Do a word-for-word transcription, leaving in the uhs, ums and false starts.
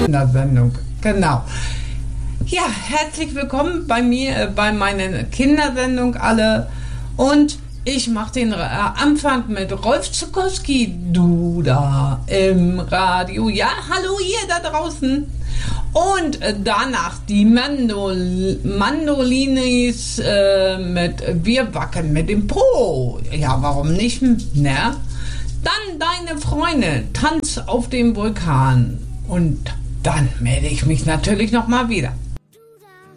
Kindersendung, genau. Ja, herzlich willkommen bei mir, äh, bei meiner Kindersendung alle. Und ich mache den äh, Anfang mit Rolf Zuckowski, du da im Radio. Ja, hallo ihr da draußen. Und äh, danach die Mandol Mandolinis äh, mit Wir wackeln mit dem Po. Ja, warum nicht, ne? Dann deine Freunde, Tanz auf dem Vulkan. Und dann melde ich mich natürlich nochmal wieder.